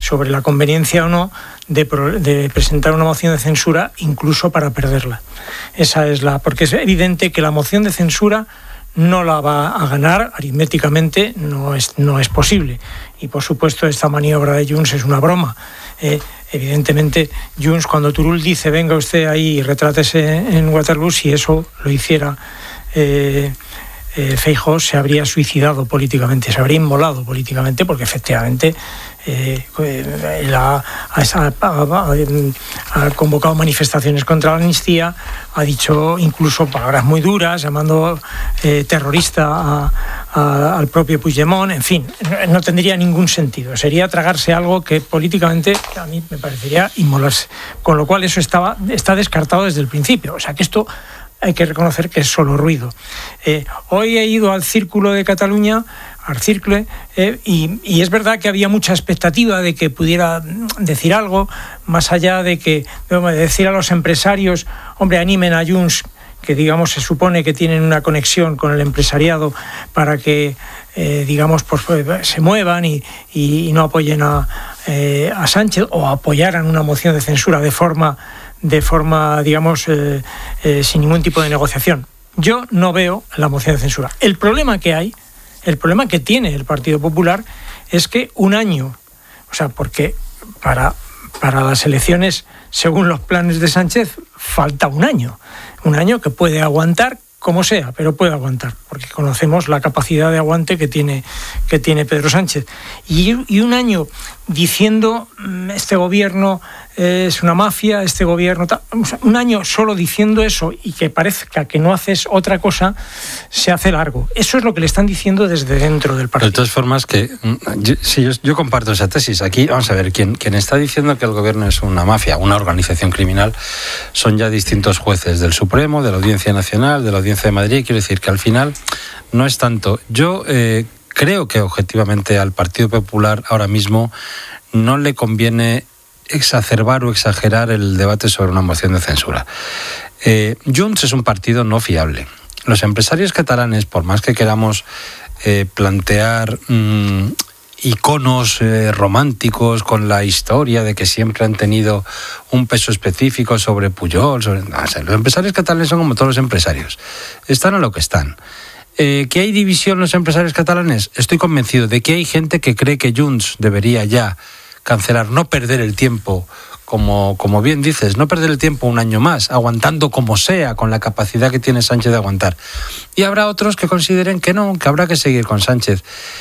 sobre la conveniencia o no de presentar una moción de censura, incluso para perderla. Porque es evidente que la moción de censura no la va a ganar, aritméticamente no es posible. Y por supuesto esta maniobra de Junts es una broma. Evidentemente Junts, cuando Turull dice venga usted ahí y retrátese en Waterloo, si eso lo hiciera Feijóo, se habría suicidado políticamente, se habría inmolado políticamente, porque efectivamente él ha convocado manifestaciones contra la amnistía, ha dicho incluso palabras muy duras, llamando terrorista al propio Puigdemont. En fin, no tendría ningún sentido, sería tragarse algo que políticamente a mí me parecería inmolarse, con lo cual eso está descartado desde el principio. O sea que esto hay que reconocer que es solo ruido. Hoy he ido al Círculo de Cataluña, al Cercle, y es verdad que había mucha expectativa de que pudiera decir algo, más allá de decir a los empresarios, hombre, animen a Junts, que digamos se supone que tienen una conexión con el empresariado para que digamos pues, se muevan y no apoyen a Sánchez, o apoyaran una moción de censura de forma digamos, sin ningún tipo de negociación. Yo no veo la moción de censura. El problema que tiene el Partido Popular es que un año, o sea, porque para las elecciones, según los planes de Sánchez, falta un año que puede aguantar como sea, pero puede aguantar, porque conocemos la capacidad de aguante que tiene Pedro Sánchez. Y un año diciendo este gobierno es una mafia, este gobierno... Un año solo diciendo eso y que parezca que no haces otra cosa, se hace largo. Eso es lo que le están diciendo desde dentro del partido. De todas formas, yo comparto esa tesis. Aquí, vamos a ver, quien está diciendo que el gobierno es una mafia, una organización criminal, son ya distintos jueces del Supremo, de la Audiencia Nacional, de la Audiencia de Madrid. Quiero decir que al final no es tanto. Yo creo que objetivamente al Partido Popular ahora mismo no le conviene exacerbar o exagerar el debate sobre una moción de censura. Junts es un partido no fiable. Los empresarios catalanes, por más que queramos plantear iconos románticos con la historia de que siempre han tenido un peso específico sobre Pujol, los empresarios catalanes son como todos los empresarios. Están a lo que están. ¿Que hay división en los empresarios catalanes? Estoy convencido de que hay gente que cree que Junts debería ya cancelar, no perder el tiempo, como bien dices, no perder el tiempo un año más, aguantando como sea, con la capacidad que tiene Sánchez de aguantar. Y habrá otros que consideren que no, que habrá que seguir con Sánchez.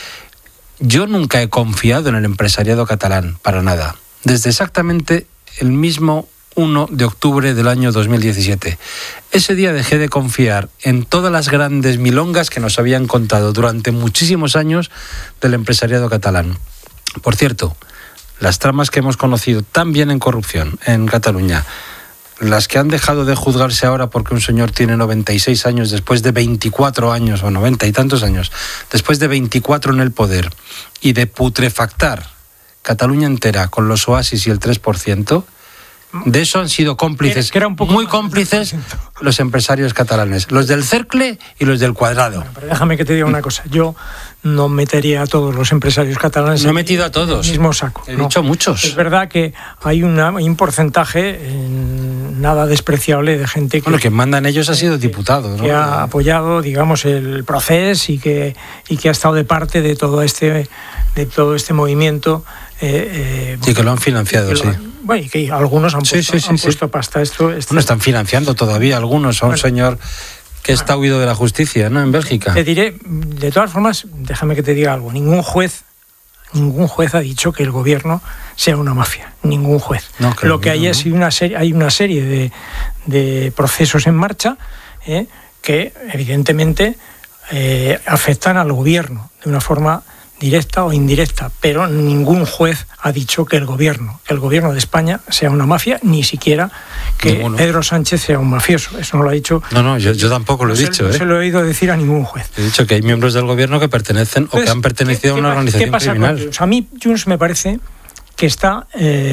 Yo nunca he confiado en el empresariado catalán, para nada. Desde exactamente el mismo 1 de octubre del año 2017. Ese día dejé de confiar en todas las grandes milongas que nos habían contado durante muchísimos años del empresariado catalán. Por cierto, las tramas que hemos conocido también en corrupción en Cataluña, las que han dejado de juzgarse ahora porque un señor tiene 96 años después de 24 años, o 90 y tantos años, después de 24 en el poder, y de putrefactar Cataluña entera con los oasis y el 3%, de eso han sido cómplices, que era un poco muy cómplices, los empresarios catalanes, los del Cercle y los del Cuadrado. Bueno, pero déjame que te diga una cosa, yo no metería a todos los empresarios catalanes no he metido a todos en el mismo saco. He dicho muchos. Es verdad que hay un porcentaje nada despreciable de gente que... Bueno, quien manda en ellos ha sido diputado, ¿no? Que ha apoyado, digamos, el proceso y que ha estado de parte de todo este movimiento. Sí, que lo han financiado, sí. Bueno, y que algunos han puesto pasta. Bueno, están financiando todavía algunos a un señor que está huido de la justicia, ¿no? En Bélgica. Te diré, de todas formas, déjame que te diga algo. Ningún juez ha dicho que el gobierno sea una mafia. Ningún juez. No, lo que hay es hay una serie de procesos en marcha que evidentemente afectan al gobierno de una forma directa o indirecta, pero ningún juez ha dicho que el gobierno de España sea una mafia, ni siquiera que ninguno. Pedro Sánchez sea un mafioso. Eso no lo ha dicho. No, yo tampoco lo he dicho. No se lo he oído decir a ningún juez. He dicho que hay miembros del gobierno que pertenecen o que han pertenecido a una organización criminal. Con a mí Junts me parece que está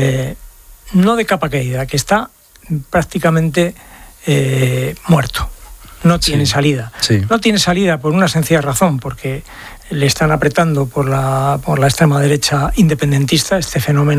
no de capa caída, que está prácticamente muerto. No tiene salida. Sí. No tiene salida por una sencilla razón, porque le están apretando por la extrema derecha independentista, este fenómeno